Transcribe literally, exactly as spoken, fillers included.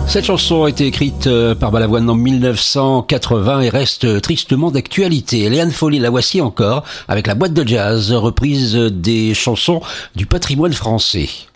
Cette chanson a été écrite par Balavoine en mille neuf cent quatre-vingts et reste tristement d'actualité. Léane Folly, la voici encore avec la boîte de jazz, reprise des chansons du patrimoine français.